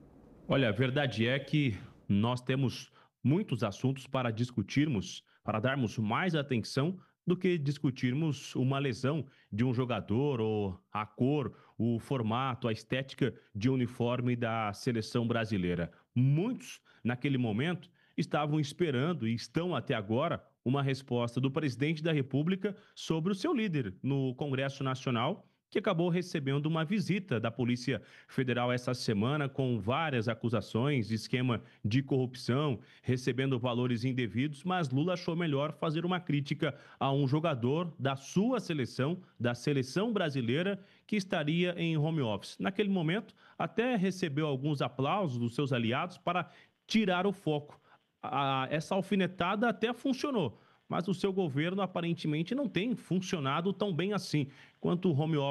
Olha, a verdade é que nós temos muitos assuntos para discutirmos, para darmos mais atenção do que discutirmos uma lesão de um jogador ou a cor, o formato, a estética de uniforme da seleção brasileira. Muitos, naquele momento, estavam esperando e estão até agora uma resposta do presidente da República sobre o seu líder no Congresso Nacional, que acabou recebendo uma visita da Polícia Federal essa semana com várias acusações de esquema de corrupção, recebendo valores indevidos, mas Lula achou melhor fazer uma crítica a um jogador da sua seleção, da seleção brasileira, que estaria em home office. Naquele momento, até recebeu alguns aplausos dos seus aliados para tirar o foco. Essa alfinetada até funcionou, mas o seu governo aparentemente não tem funcionado tão bem assim. Enquanto o home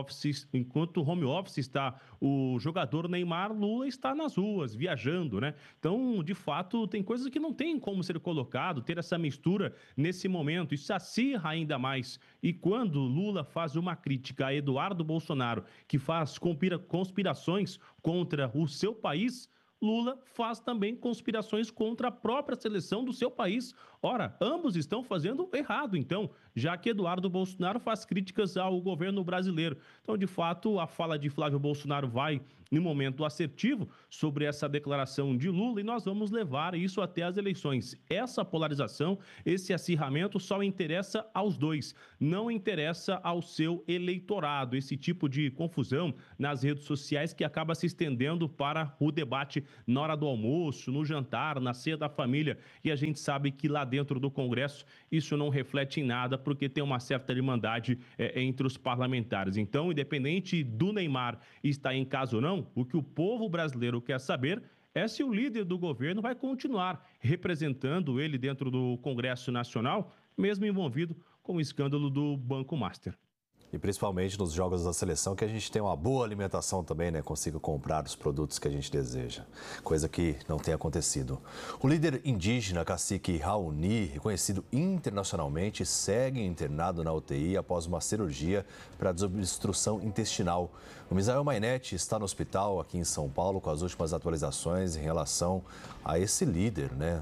office está o jogador Neymar, Lula está nas ruas, viajando, né? Então, de fato, tem coisas que não tem como ser colocado, ter essa mistura nesse momento. Isso acirra ainda mais. E quando Lula faz uma crítica a Eduardo Bolsonaro, que faz conspirações contra o seu país, Lula faz também conspirações contra a própria seleção do seu país. Ora, ambos estão fazendo errado, então, já que Eduardo Bolsonaro faz críticas ao governo brasileiro. Então, de fato, a fala de Flávio Bolsonaro vai em momento assertivo sobre essa declaração de Lula e nós vamos levar isso até as eleições. Essa polarização, esse acirramento só interessa aos dois, não interessa ao seu eleitorado. Esse tipo de confusão nas redes sociais que acaba se estendendo para o debate na hora do almoço, no jantar, na ceia da família. E a gente sabe que lá dentro do Congresso isso não reflete em nada, porque tem uma certa irmandade entre os parlamentares. Então, independente do Neymar estar em casa ou não, o que o povo brasileiro quer saber é se o líder do governo vai continuar representando ele dentro do Congresso Nacional, mesmo envolvido com o escândalo do Banco Master. E principalmente nos jogos da seleção, que a gente tem uma boa alimentação também, né? Consiga comprar os produtos que a gente deseja, coisa que não tem acontecido. O líder indígena cacique Raoni, reconhecido internacionalmente, segue internado na UTI após uma cirurgia para desobstrução intestinal. O Misael Mainete está no hospital aqui em São Paulo com as últimas atualizações em relação a esse líder, né?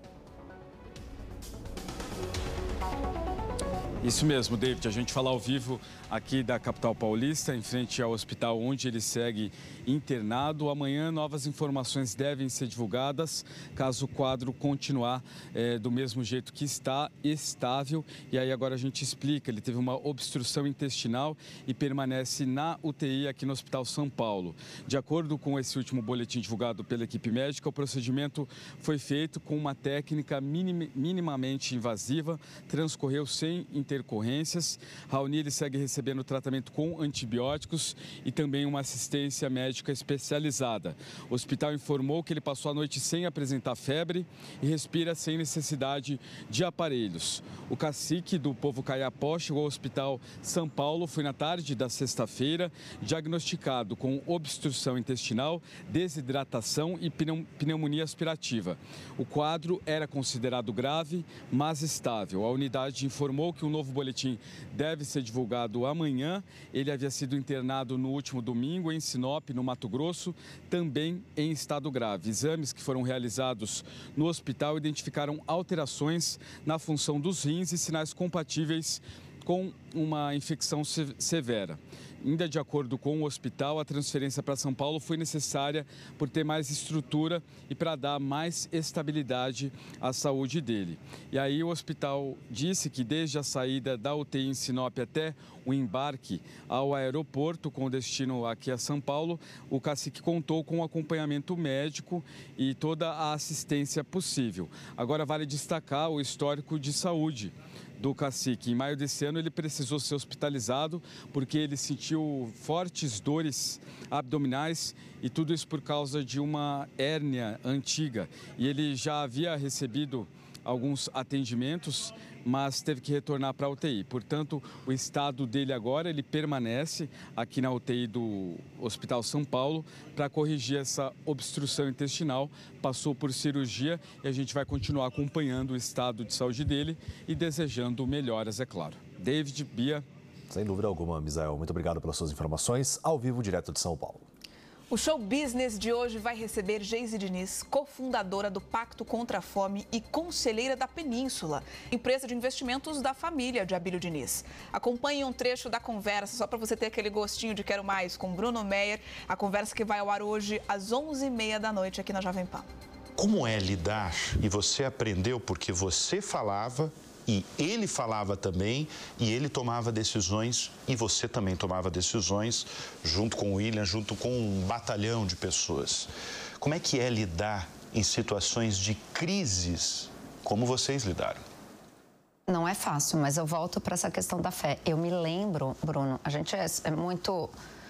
Isso mesmo, David. A gente fala ao vivo aqui da capital paulista, em frente ao hospital onde ele segue internado. Amanhã, novas informações devem ser divulgadas, caso o quadro continuar do mesmo jeito que está, estável. E aí agora a gente explica, ele teve uma obstrução intestinal e permanece na UTI aqui no Hospital São Paulo. De acordo com esse último boletim divulgado pela equipe médica, o procedimento foi feito com uma técnica minimamente invasiva, transcorreu sem intercorrências. Raoni, ele segue recebendo tratamento com antibióticos e também uma assistência médica especializada. O hospital informou que ele passou a noite sem apresentar febre e respira sem necessidade de aparelhos. O cacique do povo Caiapó chegou ao Hospital São Paulo, foi na tarde da sexta-feira, diagnosticado com obstrução intestinal, desidratação e pneumonia aspirativa. O quadro era considerado grave, mas estável. A unidade informou que um novo boletim deve ser divulgado amanhã. Ele havia sido internado no último domingo em Sinop, no Mato Grosso, também em estado grave. Exames que foram realizados no hospital identificaram alterações na função dos rins e sinais compatíveis com uma infecção severa. Ainda de acordo com o hospital, a transferência para São Paulo foi necessária por ter mais estrutura e para dar mais estabilidade à saúde dele. E aí o hospital disse que desde a saída da UTI em Sinop até o embarque ao aeroporto com destino aqui a São Paulo, o cacique contou com acompanhamento médico e toda a assistência possível. Agora vale destacar o histórico de saúde do cacique. Em maio desse ano ele precisou ser hospitalizado porque ele sentiu fortes dores abdominais e tudo isso por causa de uma hérnia antiga. E ele já havia recebido alguns atendimentos, mas teve que retornar para a UTI. Portanto, o estado dele agora, ele permanece aqui na UTI do Hospital São Paulo para corrigir essa obstrução intestinal. Passou por cirurgia e a gente vai continuar acompanhando o estado de saúde dele e desejando melhoras, é claro. David, Bia. Sem dúvida alguma, Misael. Muito obrigado pelas suas informações. Ao vivo, direto de São Paulo. O show business de hoje vai receber Geise Diniz, cofundadora do Pacto contra a Fome e conselheira da Península, empresa de investimentos da família de Abílio Diniz. Acompanhe um trecho da conversa, só para você ter aquele gostinho de quero mais, com Bruno Meyer, a conversa que vai ao ar hoje às 11h30 da noite aqui na Jovem Pan. Como é lidar? E você aprendeu porque você falava e ele falava também, e ele tomava decisões, e você também tomava decisões, junto com o William, junto com um batalhão de pessoas. Como é que é lidar em situações de crises, como vocês lidaram? Não é fácil, mas eu volto para essa questão da fé. Eu me lembro, Bruno, a gente é muito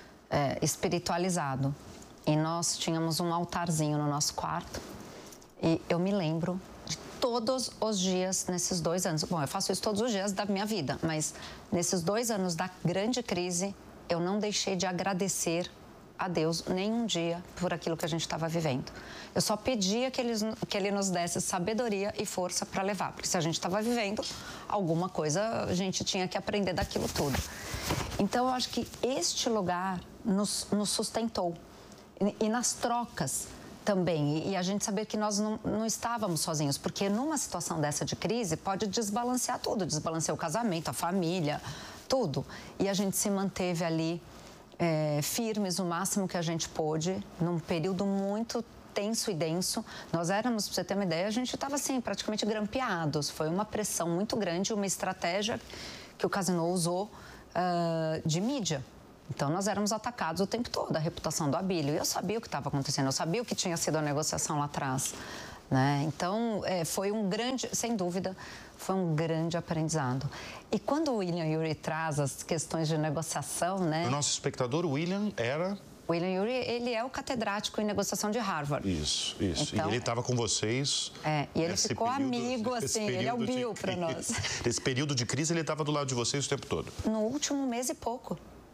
espiritualizado, e nós tínhamos um altarzinho no nosso quarto, e eu me lembro todos os dias nesses 2 anos. Bom, eu faço isso todos os dias da minha vida, mas nesses 2 anos da grande crise, eu não deixei de agradecer a Deus nem um dia por aquilo que a gente estava vivendo. Eu só pedia que ele nos desse sabedoria e força para levar, porque se a gente estava vivendo alguma coisa, a gente tinha que aprender daquilo tudo. Então, eu acho que este lugar nos sustentou. E nas trocas também, e a gente saber que nós não estávamos sozinhos, porque numa situação dessa de crise pode desbalancear tudo, desbalancear o casamento, a família, tudo. E a gente se manteve ali firmes o máximo que a gente pôde, num período muito tenso e denso. Nós éramos, para você ter uma ideia, a gente estava assim, praticamente grampeados. Foi uma pressão muito grande, uma estratégia que o Casino usou de mídia. Então, nós éramos atacados o tempo todo, a reputação do Abílio. E eu sabia o que estava acontecendo, eu sabia o que tinha sido a negociação lá atrás, né? Então, foi um grande, sem dúvida, foi um grande aprendizado. E quando o William Ury traz as questões de negociação, né? O nosso espectador, o William, era... O William Ury, ele é o catedrático em negociação de Harvard. Isso. Então, e ele estava com vocês... e ele ficou amigo, assim, ele é o Bill para nós. Nesse período de crise, ele estava do lado de vocês o tempo todo? No último mês e pouco.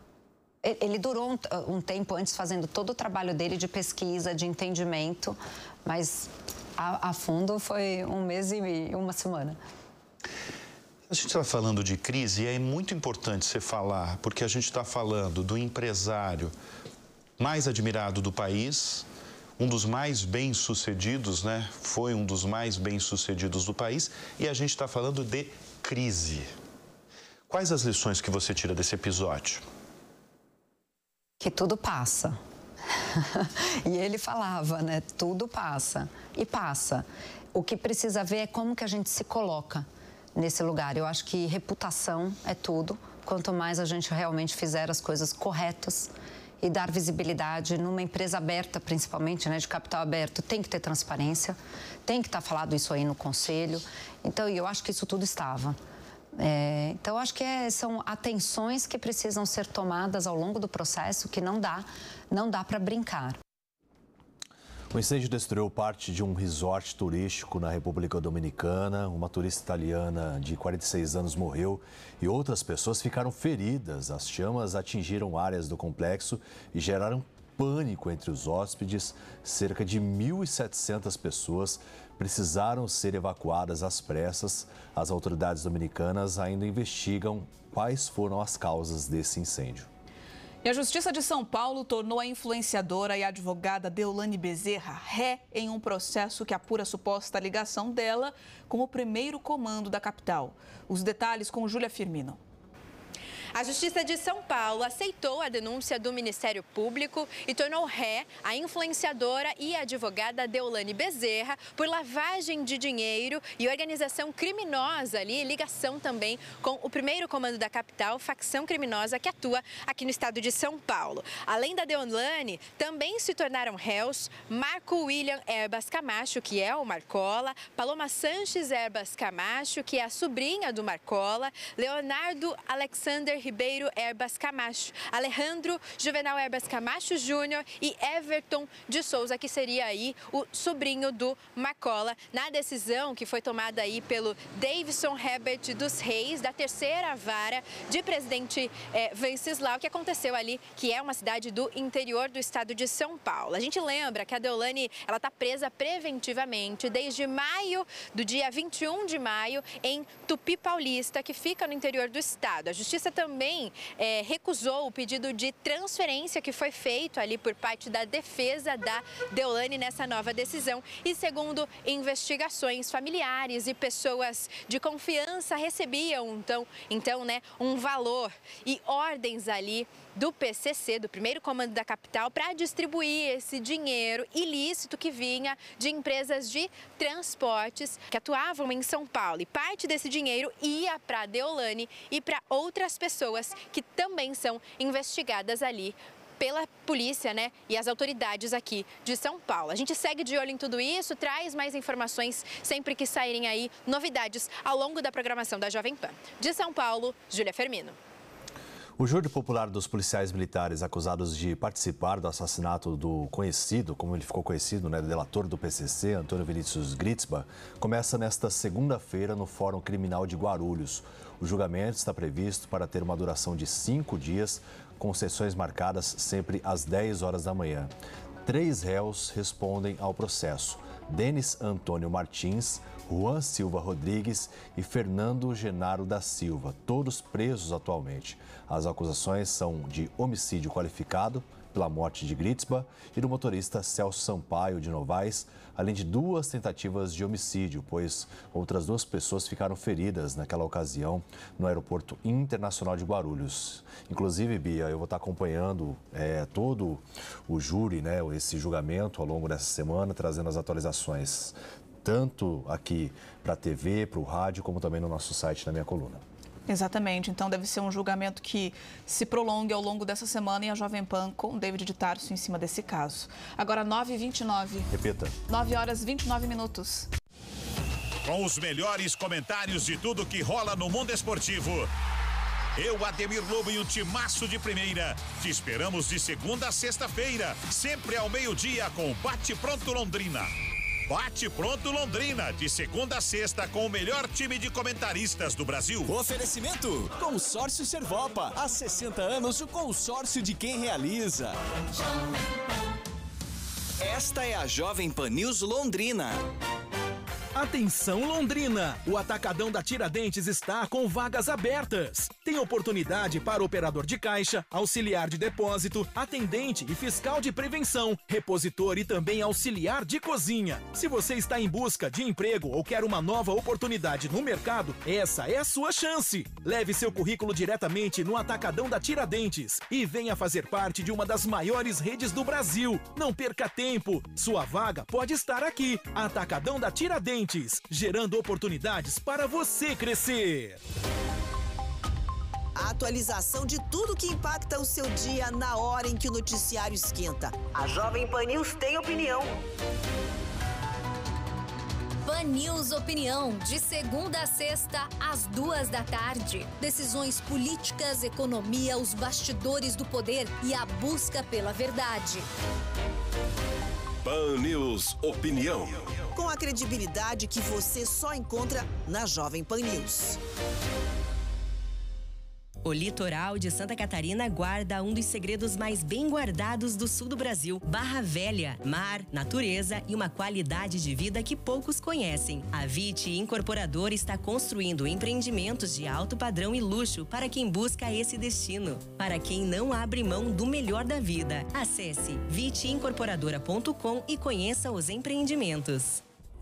Ele durou um tempo antes fazendo todo o trabalho dele de pesquisa, de entendimento, mas a fundo foi 1 mês e 1 semana. A gente está falando de crise e é muito importante você falar, porque a gente está falando do empresário mais admirado do país, um dos mais bem-sucedidos, né? Foi um dos mais bem-sucedidos do país, e a gente está falando de crise. Quais as lições que você tira desse episódio? Que tudo passa. E ele falava, né? Tudo passa. E passa. O que precisa ver é como que a gente se coloca nesse lugar. Eu acho que reputação é tudo. Quanto mais a gente realmente fizer as coisas corretas e dar visibilidade numa empresa aberta, principalmente, né? De capital aberto, tem que ter transparência. Tem que estar falado isso aí no conselho. Então, eu acho que isso tudo estava. Então, acho que são atenções que precisam ser tomadas ao longo do processo, que não dá para brincar. O incêndio destruiu parte de um resort turístico na República Dominicana. Uma turista italiana de 46 anos morreu e outras pessoas ficaram feridas. As chamas atingiram áreas do complexo e geraram pânico entre os hóspedes. Cerca de 1.700 pessoas precisaram ser evacuadas às pressas. As autoridades dominicanas ainda investigam quais foram as causas desse incêndio. E a Justiça de São Paulo tornou a influenciadora e advogada Deolane Bezerra ré em um processo que apura a suposta ligação dela com o primeiro comando da capital. Os detalhes com Júlia Firmino. A Justiça de São Paulo aceitou a denúncia do Ministério Público e tornou ré a influenciadora e advogada Deolane Bezerra por lavagem de dinheiro e organização criminosa ali, ligação também com o primeiro comando da capital, facção criminosa que atua aqui no estado de São Paulo. Além da Deolane, também se tornaram réus Marco William Erbas Camacho, que é o Marcola, Paloma Sanches Erbas Camacho, que é a sobrinha do Marcola, Leonardo Alexander Ribeiro Erbas Camacho, Alejandro Juvenal Erbas Camacho Júnior e Everton de Souza, que seria aí o sobrinho do Marcola, na decisão que foi tomada aí pelo Davidson Herbert dos Reis, da terceira vara de presidente Venceslau, que aconteceu ali, que é uma cidade do interior do estado de São Paulo. A gente lembra que a Deolane, ela está presa preventivamente desde maio, do dia 21 de maio, em Tupi Paulista, que fica no interior do estado. A justiça também também recusou o pedido de transferência que foi feito ali por parte da defesa da Deolane nessa nova decisão. E segundo investigações, familiares e pessoas de confiança recebiam então, né, um valor e ordens ali do PCC, do primeiro comando da capital, para distribuir esse dinheiro ilícito que vinha de empresas de transportes que atuavam em São Paulo. E parte desse dinheiro ia para a Deolane e para outras pessoas que também são investigadas ali pela polícia, né, e as autoridades aqui de São Paulo. A gente segue de olho em tudo isso, traz mais informações sempre que saírem aí novidades ao longo da programação da Jovem Pan. De São Paulo, Júlia Fermino. O júri popular dos policiais militares acusados de participar do assassinato do conhecido, como ele ficou conhecido, né, delator do PCC, Antônio Vinícius Gritzbach, começa nesta segunda-feira no Fórum Criminal de Guarulhos. O julgamento está previsto para ter uma duração de 5 dias, com sessões marcadas sempre às 10 horas da manhã. 3 réus respondem ao processo: Denis Antônio Martins, Juan Silva Rodrigues e Fernando Genaro da Silva, todos presos atualmente. As acusações são de homicídio qualificado pela morte de Gritzbach e do motorista Celso Sampaio de Novaes, além de 2 tentativas de homicídio, pois outras 2 pessoas ficaram feridas naquela ocasião no Aeroporto Internacional de Guarulhos. Inclusive, Bia, eu vou estar acompanhando todo o júri, né, esse julgamento ao longo dessa semana, trazendo as atualizações, tanto aqui para a TV, para o rádio, como também no nosso site, na minha coluna. Exatamente, então deve ser um julgamento que se prolongue ao longo dessa semana e a Jovem Pan com David de Tarso em cima desse caso. Agora 9h29. Repita. 9 horas 29 minutos. Com os melhores comentários de tudo que rola no mundo esportivo. Eu, Ademir Lobo e um timaço de primeira. Te esperamos de segunda a sexta-feira, sempre ao meio-dia com Bate Pronto Londrina. Bate Pronto Londrina, de segunda a sexta, com o melhor time de comentaristas do Brasil. Oferecimento: Consórcio Servopa. Há 60 anos, o consórcio de quem realiza. Esta é a Jovem Pan News Londrina. Atenção Londrina, o Atacadão da Tiradentes está com vagas abertas. Tem oportunidade para operador de caixa, auxiliar de depósito, atendente e fiscal de prevenção, repositor e também auxiliar de cozinha. Se você está em busca de emprego ou quer uma nova oportunidade no mercado, essa é a sua chance. Leve seu currículo diretamente no Atacadão da Tiradentes e venha fazer parte de uma das maiores redes do Brasil. Não perca tempo, sua vaga pode estar aqui. Atacadão da Tiradentes, gerando oportunidades para você crescer. A atualização de tudo que impacta o seu dia na hora em que o noticiário esquenta. A Jovem Pan News tem opinião. Pan News Opinião, de segunda a sexta, às 2 da tarde. Decisões políticas, economia, os bastidores do poder e a busca pela verdade. Pan News Opinião. Com a credibilidade que você só encontra na Jovem Pan News. O litoral de Santa Catarina guarda um dos segredos mais bem guardados do sul do Brasil. Barra Velha, mar, natureza e uma qualidade de vida que poucos conhecem. A Vite Incorporadora está construindo empreendimentos de alto padrão e luxo para quem busca esse destino. Para quem não abre mão do melhor da vida. Acesse viteincorporadora.com e conheça os empreendimentos.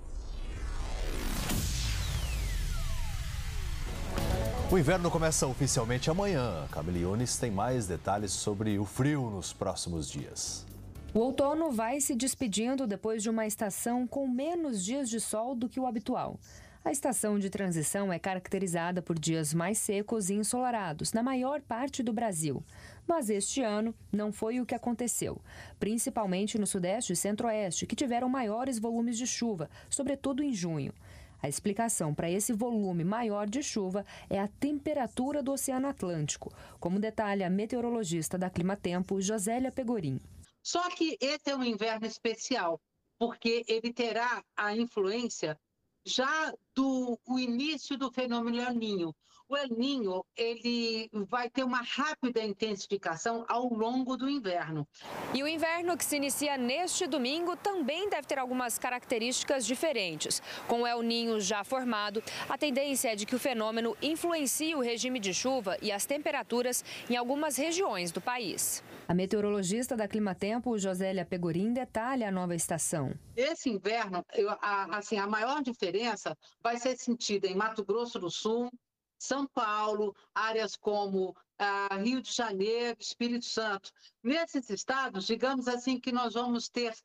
O inverno começa oficialmente amanhã. Camille Yunis tem mais detalhes sobre o frio nos próximos dias. O outono vai se despedindo depois de uma estação com menos dias de sol do que o habitual. A estação de transição é caracterizada por dias mais secos e ensolarados na maior parte do Brasil. Mas este ano não foi o que aconteceu, principalmente no Sudeste e Centro-Oeste, que tiveram maiores volumes de chuva, sobretudo em junho. A explicação para esse volume maior de chuva é a temperatura do Oceano Atlântico, como detalha a meteorologista da Climatempo, Josélia Pegorim. Só que esse é um inverno especial, porque ele terá a influência já do início do fenômeno El Niño. O El Niño, ele vai ter uma rápida intensificação ao longo do inverno. E o inverno, que se inicia neste domingo, também deve ter algumas características diferentes. Com o El Niño já formado, a tendência é de que o fenômeno influencie o regime de chuva e as temperaturas em algumas regiões do país. A meteorologista da Climatempo, Josélia Pegorim, detalha a nova estação. Esse inverno, a maior diferença vai ser sentida em Mato Grosso do Sul, São Paulo, áreas como Rio de Janeiro, Espírito Santo. Nesses estados, digamos assim, que nós vamos ter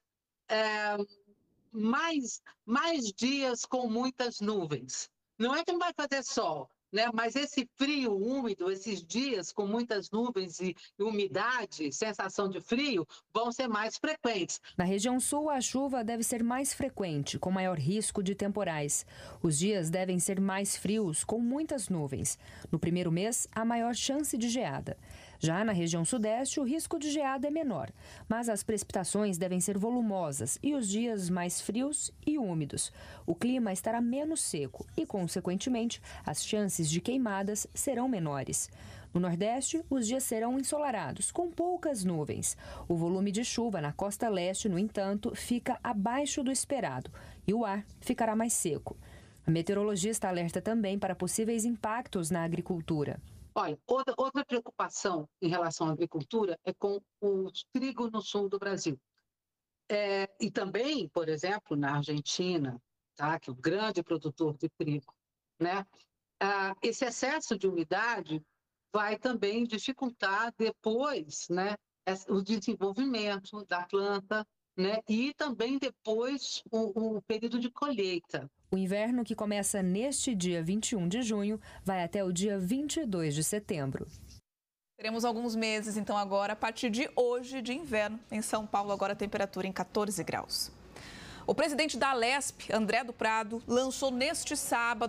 mais dias com muitas nuvens. Não é que não vai fazer sol, né? Mas esse frio úmido, esses dias com muitas nuvens e umidade, sensação de frio, vão ser mais frequentes. Na região sul, a chuva deve ser mais frequente, com maior risco de temporais. Os dias devem ser mais frios, com muitas nuvens. No primeiro mês, há maior chance de geada. Já na região sudeste, o risco de geada é menor, mas as precipitações devem ser volumosas e os dias mais frios e úmidos. O clima estará menos seco e, consequentemente, as chances de queimadas serão menores. No Nordeste, os dias serão ensolarados, com poucas nuvens. O volume de chuva na costa leste, no entanto, fica abaixo do esperado e o ar ficará mais seco. A meteorologista alerta também para possíveis impactos na agricultura. Olha, outra preocupação em relação à agricultura é com o trigo no sul do Brasil. E também, por exemplo, na Argentina, tá, que é um grande produtor de trigo, né? Esse excesso de umidade vai também dificultar depois, né, o desenvolvimento da planta, né, e também depois o período de colheita. O inverno, que começa neste dia 21 de junho, vai até o dia 22 de setembro. Teremos alguns meses, então, agora, a partir de hoje, de inverno. Em São Paulo, agora a temperatura em 14 graus. O presidente da Alesp, André do Prado, lançou neste sábado